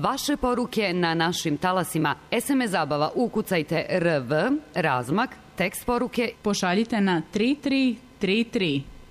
vaše poruke na našim talasima. SMS zabava ukucajte RV, razmak, tekst poruke pošaljite na 3333.